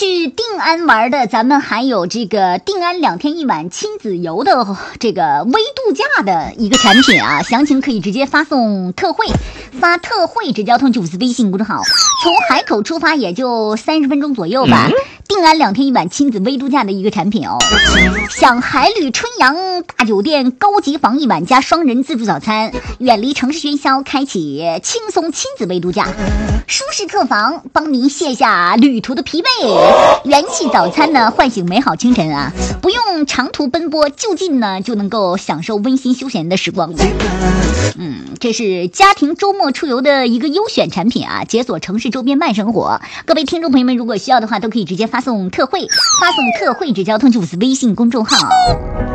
去定安玩的，咱们还有这个定安2天1晚亲子游的这个微度假的一个产品啊，详情可以直接发送特惠，发特惠直交通94微信公众号，从海口出发也就30分钟左右吧。定安2天1晚亲子微度假的一个产品哦，享海旅春阳大酒店高级房1晚加双人自助早餐，远离城市喧嚣，开启轻松亲子微度假，舒适客房帮您卸下旅途的疲惫，元气早餐呢唤醒美好清晨啊，不用长途奔波，就近呢就能够享受温馨休闲的时光。这是家庭周末出游的一个优选产品啊，解锁城市周边慢生活。各位听众朋友们，如果需要的话，都可以直接发送特惠，发送特惠至交通94微信公众号。